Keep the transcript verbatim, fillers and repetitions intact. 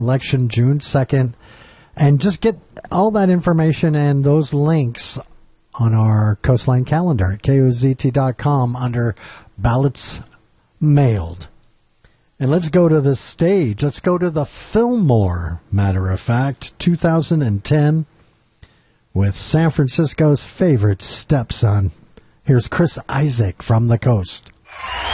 election June second. And just get all that information and those links on our Coastline calendar at K O Z T dot com under ballots mailed. And let's go to the stage. Let's go to the Fillmore, matter of fact, two thousand ten, with San Francisco's favorite stepson. Here's Chris Isaak from the coast.